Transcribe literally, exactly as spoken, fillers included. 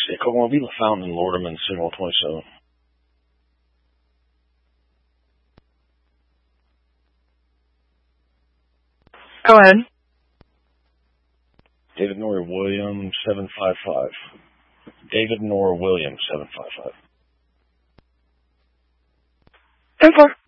State Oklahoma Vila Fountain in Lorderman, Signal twenty-seven. Go ahead. David Nora Williams, seven five five. David Nora Williams, seven five five. ten four.